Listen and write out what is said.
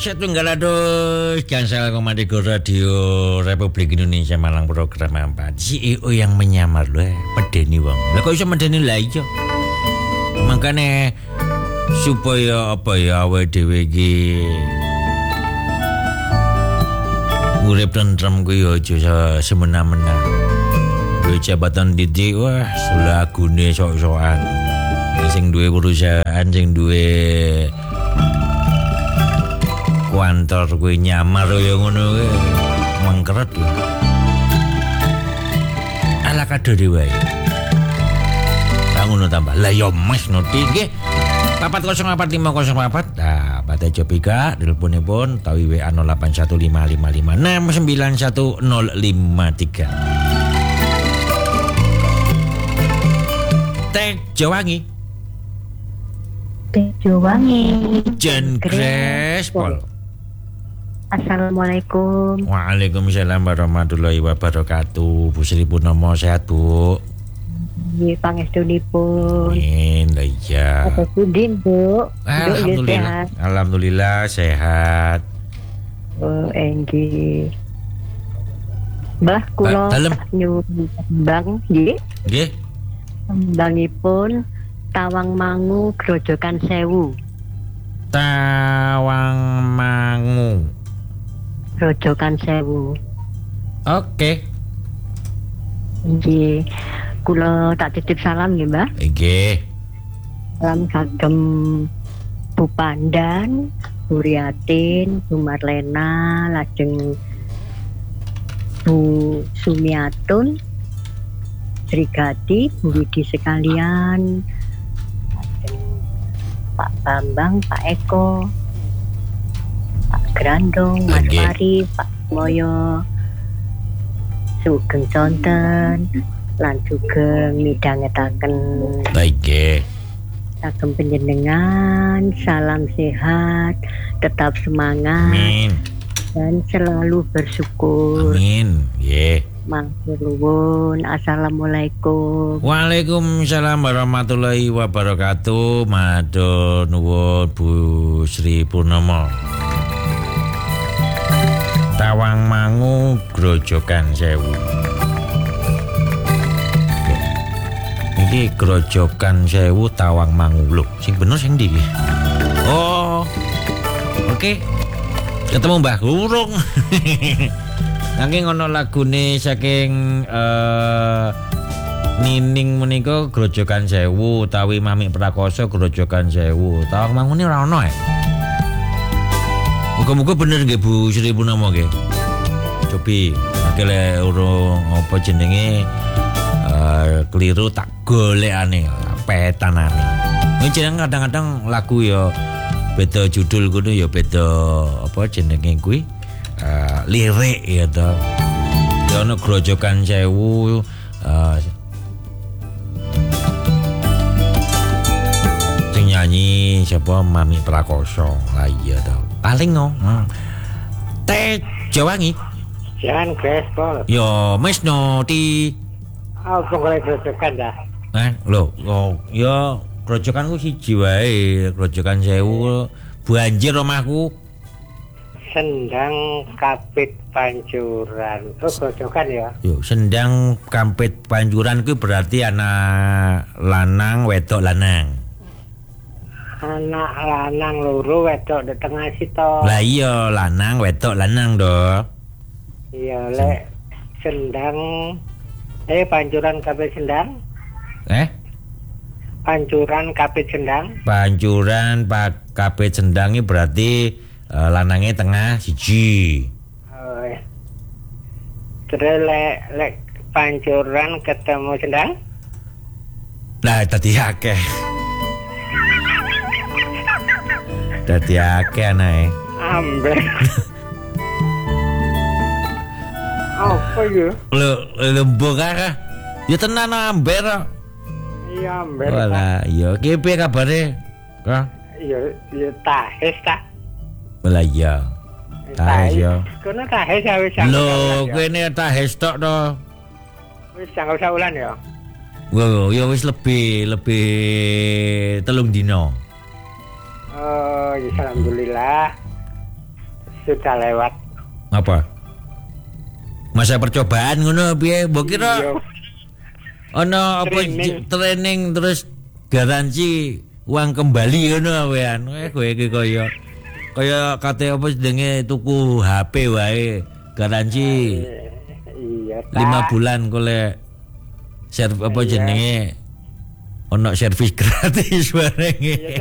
Setunggal aduh Gansal Komandego Radio Republik Indonesia Malang program 4 CEO yang menyamar loh pedeni wong. Lah kok iso medeni lah iya. Makane supaya apa ya awake dhewe iki urip tentrem ku yo aja semena-mena. Duwe jabatan didik wah lagune sok-sokan. Sing duwe perusahaan sing duwe kantor kuwi nyamar ya ngono kuwi mengkeret kuwi. Ala kadhe wae. Ngono tambah. Lah ya mes noti nggih. 4085004. Nah, Pak Tejo Pika teleponipun tawi WA 0815569053. Tejo Wangi. Tejo Wangi. Jen Grespol. Assalamualaikum. Waalaikumsalam warahmatullahi wabarakatuh. Bu Sri Purnomo sehat, Bu? Nggih, pangestunipun. Amin, iya. Apa pundhin, Bu? Alhamdulillah. Alhamdulillah sehat. Oh, enggih. Mbah kula nyuwun tembang nggih. Nggih. Tembangipun Tawang Mangu Grojogan Sewu. Tawang Mangu Grojogan Sewu. Oke. Nggih. Kula tak titip salam nggih, Mbah. Nggih. Salam kagem Bu Pandan, Bu Riatin, Bu Marlena, lajeng Bu Sumiatun, Sri Gati, Bu Widi sekalian, lajeng Pak Bambang, Pak Eko, Pak Grandong, Mas Mari, Pak Moyo, Sugeng Conten, lan juga midhangetaken baik kagem panjenengan, salam sehat, tetap semangat. Amin. Dan selalu bersyukur. Amin. Nggih. Matur nuwun. Assalamualaikum. Waalaikumsalam warahmatullahi wabarakatuh. Matur nuwun Bu Sri Purnomo. Tawang Mangu Grojogan Sewu. Iki Grojogan Sewu Tawang Mangu lho. Sing bener sing ndi iki? Oh. Oke. Ketemu Mbah Urung. Nanging ana lagune saking Nining menika Grojogan Sewu utawi Mami Prakoso Grojogan Sewu. Tawang Mangu ini ora ono Muga-muga bener nggih Bu Sri Purnomo nggih. Cobi akeh urung apa jenenge keliru tak golekane petanane. Jeneng kadang-kadang lagu ya beda judul kudu ya beda apa jenenge kuwi lirik ya to. Ya ono Grojogan Sewu sing nyanyi siapa Mami Prakoso. Lah iya to. Paling no. Tejo Wangi. Jan Grespol. Yo mes no ti Apa golek grojogan dah? Lho, ya grojogan ku siji wae, Grojogan Sewu banjir omahku. Sendang Kapit Pancuran. Oh, grojogan ya. Yo, Sendang Kampit Pancuran ku berarti anak lanang wedok lanang. Anak lanang loro wedok di tengah situ. Lah iya, lanang wedok lanang do. Iya, lek Sendang Pancuran Kapit Sendang. Pancuran Kapit Sendang. Pancuran Pak Kapit Sendang ini berarti lanangnya tengah siji. Oh, ya. Terus lek Pancuran ketemu Sendang. Lah tadi akeh. Dadi akeh anake. Amber. Apa ya? Lembok ah. Ya tenan amber. Iya amber. Wala, iya ki piye kabare? Kah? Iya tahes tak. Lah iya. Tahes ya. Kono tahes ya wis. Lho, kene tahes tok to. Wis jangkau saulan ya. Wo, ya wis lebih 3 dina. Oh, ya alhamdulillah. sudah lewat. Apa? Masa percobaan ngono piye? Mbok kira Iya. ana apa training terus garansi uang kembali ngono wean. Kowe iki kaya kate apa jenenge tuku HP wae garansi Iya, 5 bulan kole apa jenenge ono servis gratis bareng.